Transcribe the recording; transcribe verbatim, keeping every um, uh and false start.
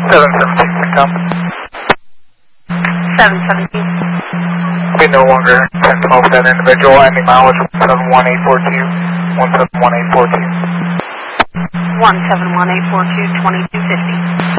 seven seventeen can come. seven seventeen. We no longer ten twelve with that individual. Ending mileage one seven one eight four two. one seven one eight four two. one seven one eight four two, twenty-two fifty.